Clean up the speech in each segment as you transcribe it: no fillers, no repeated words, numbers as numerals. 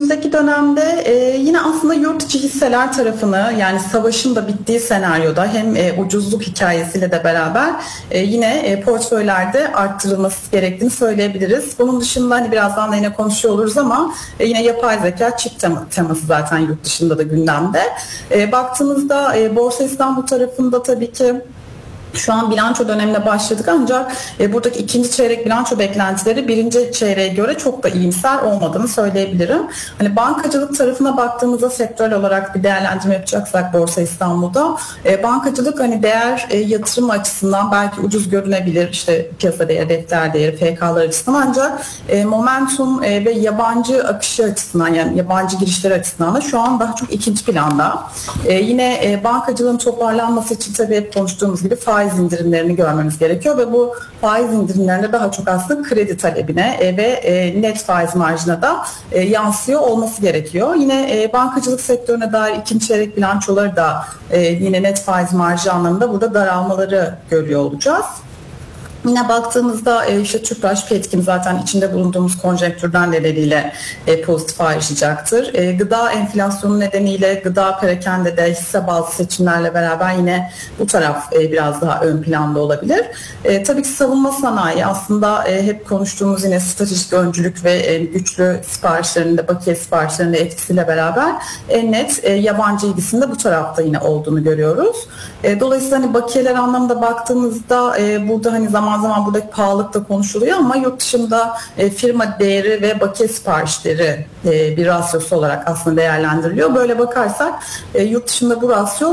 önümüzdeki dönemde yine aslında yurt içi hisseler tarafını, yani savaşın da bittiği senaryoda hem ucuzluk hikayesiyle de beraber yine portföylerde arttırılması gerektiğini söyleyebiliriz. Bunun dışında hani birazdan da yine konuşuyor oluruz ama yine yapay zeka, çip teması zaten yurt dışında da gündemde. Baktığımızda Borsa İstanbul tarafında tabii ki şu an bilanço dönemine başladık ancak buradaki ikinci çeyrek bilanço beklentileri birinci çeyreğe göre çok da iyimser olmadığını söyleyebilirim. Hani bankacılık tarafına baktığımızda sektörel olarak bir değerlendirme yapacaksak Borsa İstanbul'da bankacılık hani değer yatırım açısından belki ucuz görünebilir, işte piyasa değeri, defter değeri, FK'lar açısından, ancak momentum ve yabancı akışı açısından, yani yabancı girişleri açısından da şu an daha çok ikinci planda. Yine bankacılığın toparlanması için tabii hep konuştuğumuz gibi faiz indirimlerini görmemiz gerekiyor ve bu faiz indirimlerinde daha çok aslında kredi talebine ve net faiz marjına da yansıyor olması gerekiyor. Yine bankacılık sektörüne dair ikinci çeyrek bilançoları da yine net faiz marjı anlamında burada daralmaları görüyor olacağız. Yine baktığımızda işte Tüpraş, Petkim zaten içinde bulunduğumuz konjonktürden nedeniyle pozitif ayrışacaktır. Gıda enflasyonu nedeniyle gıda perakende de hisse bazlı seçimlerle beraber yine bu taraf biraz daha ön planda olabilir. Tabii ki savunma sanayi aslında hep konuştuğumuz yine stratejik öncülük ve güçlü siparişlerinde, bakiye siparişlerinde etkisiyle beraber en net yabancı ilgisinde bu tarafta yine olduğunu görüyoruz. Dolayısıyla hani bakiyeler anlamında baktığımızda burada hani zaman zaman buradaki pahalılık da konuşuluyor ama yurt dışında firma değeri ve bakiye siparişleri bir rasyosu olarak aslında değerlendiriliyor. Böyle bakarsak yurt dışında bu rasyo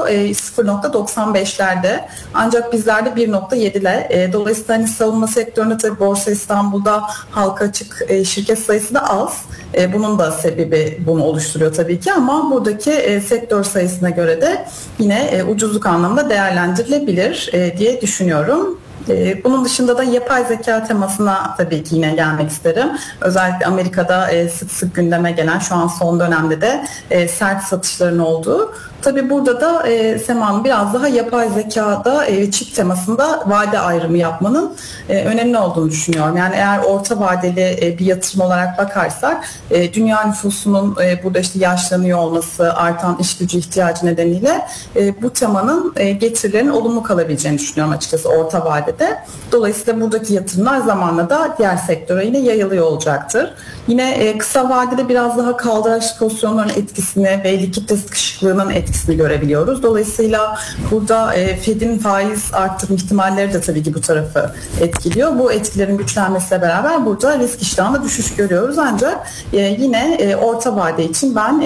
0.95'lerde ancak bizlerde 1.7'le. Dolayısıyla hani savunma sektöründe tabii Borsa İstanbul'da halka açık şirket sayısı da az. Bunun da sebebi bunu oluşturuyor tabii ki ama buradaki sektör sayısına göre de yine ucuzluk anlamında değerlendirilebilir diye düşünüyorum. Bunun dışında da yapay zeka temasına tabii ki yine gelmek isterim. Özellikle Amerika'da sık sık gündeme gelen, şu an son dönemde de sert satışların olduğu. Tabii burada da Sema'nın biraz daha yapay zekada çip temasında vade ayrımı yapmanın önemli olduğunu düşünüyorum. Yani eğer orta vadeli bir yatırım olarak bakarsak dünya nüfusunun burada işte yaşlanıyor olması, artan iş gücü ihtiyacı nedeniyle bu temanın getirilerinin olumlu kalabileceğini düşünüyorum açıkçası orta vadede. Dolayısıyla buradaki yatırımlar zamanla da diğer sektöre yine yayılıyor olacaktır. Yine kısa vadede biraz daha kaldıraç pozisyonların etkisini ve likidite sıkışıklığının etkisini görebiliyoruz. Dolayısıyla burada Fed'in faiz arttırma ihtimalleri de tabii ki bu tarafı etkiliyor. Bu etkilerin güçlenmesiyle beraber burada risk iştahında düşüş görüyoruz. Ancak yine orta vade için ben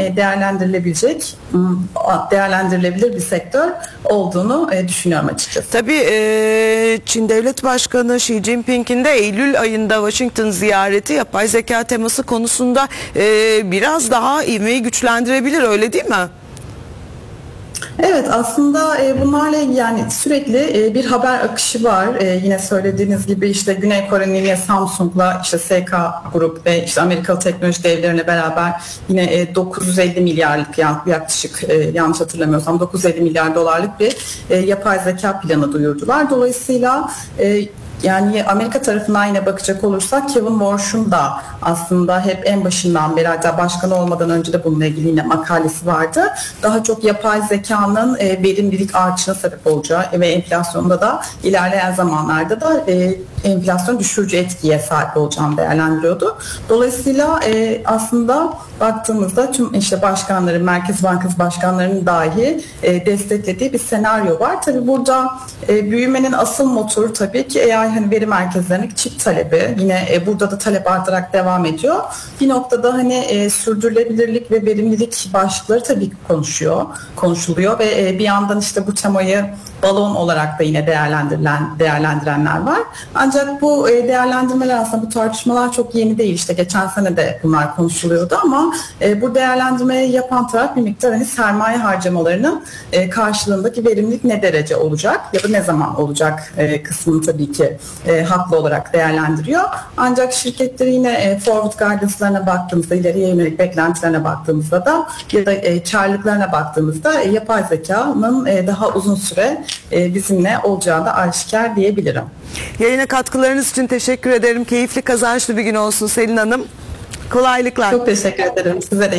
değerlendirilebilir bir sektör olduğunu düşünüyorum açıkçası. Tabii Çin Devlet Başkanı Xi Jinping'in de Eylül ayında Washington ziyareti yapay zeka teması konusunda biraz daha ivmeyi güçlendirebilir, öyle değil mi? Evet, aslında bunlarla ilgili yani sürekli bir haber akışı var. Yine söylediğiniz gibi işte Güney Kore'nin yine Samsung'la işte SK Grup ve işte Amerikalı teknoloji devlerine beraber yine 950 milyarlık yaklaşık yanlış hatırlamıyorsam 950 milyar dolarlık bir yapay zeka planı duyurdular. Dolayısıyla yani Amerika tarafından yine bakacak olursak Kevin Warsh'un da aslında hep en başından beri, hatta başkan olmadan önce de bununla ilgili yine makalesi vardı. Daha çok yapay zekanın verimlilik artışına sebep olacağı ve enflasyonda da ilerleyen zamanlarda da enflasyon düşürücü etkiye sahip olacağını değerlendiriyordu. Dolayısıyla aslında baktığımızda tüm işte başkanların, Merkez Bankası başkanlarının dahi desteklediği bir senaryo var. Tabii burada büyümenin asıl motoru tabii ki AI hani veri merkezlerindeki çip talebi. Yine burada da talep artarak devam ediyor. Bir noktada hani sürdürülebilirlik ve verimlilik başlıkları tabii ki konuşuluyor ve bir yandan işte bu temayı balon olarak da yine değerlendirenler var. Ancak bu değerlendirmeler aslında, bu tartışmalar çok yeni değil. İşte geçen sene de bunlar konuşuluyordu ama bu değerlendirmeyi yapan taraf bir miktar hani sermaye harcamalarının karşılığındaki verimlilik ne derece olacak ya da ne zaman olacak kısmını tabii ki haklı olarak değerlendiriyor. Ancak şirketleri yine forward guidance'larına baktığımızda, ileriye yönelik beklentilerine baktığımızda da ya da karlılıklarına baktığımızda yapay zekanın daha uzun süre bizimle olacağı da aşikar diyebilirim. Yayına katkılarınız için teşekkür ederim. Keyifli, kazançlı bir gün olsun Selin Hanım. Kolaylıklar. Çok teşekkür ederim. Size de